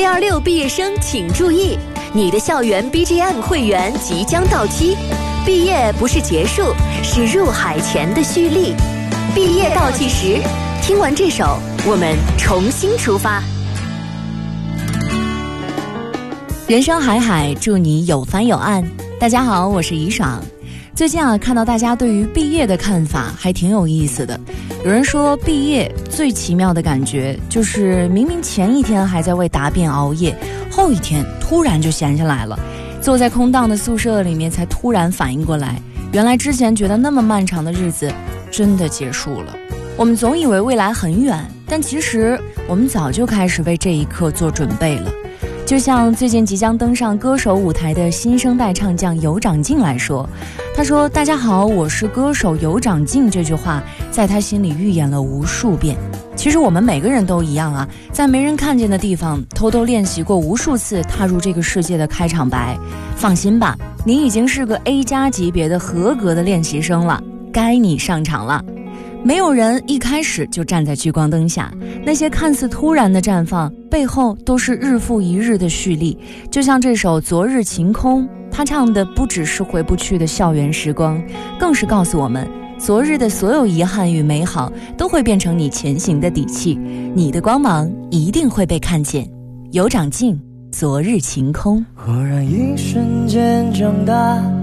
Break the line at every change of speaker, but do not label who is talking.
626毕业生请注意，你的校园 BGM 会员即将到期。毕业不是结束，是入海前的蓄力。毕业倒计时，听完这首，我们重新出发。人生海海，祝你有帆有岸。大家好，我是怡爽。最近看到大家对于毕业的看法还挺有意思的。有人说毕业最奇妙的感觉就是明明前一天还在为答辩熬夜，后一天突然就闲下来了，坐在空荡的宿舍里面才突然反应过来，原来之前觉得那么漫长的日子真的结束了。我们总以为未来很远，但其实我们早就开始为这一刻做准备了。就像最近即将登上歌手舞台的新生代唱将尤长靖来说，他说大家好，我是歌手尤长靖，这句话在他心里预演了无数遍。其实我们每个人都一样在没人看见的地方偷偷练习过无数次踏入这个世界的开场白。放心吧，你已经是个 A+ 级别的合格的练习生了，该你上场了。没有人一开始就站在聚光灯下，那些看似突然的绽放背后都是日复一日的蓄力。就像这首《昨日晴空》，他唱的不只是回不去的校园时光，更是告诉我们昨日的所有遗憾与美好都会变成你前行的底气，你的光芒一定会被看见。尤长靖，昨日晴空。
忽然一瞬间长大，